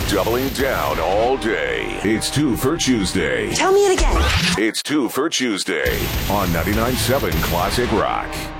Doubling down all day. It's 2 for Tuesday. Tell me it again. It's 2 for Tuesday on 99.7 Classic Rock.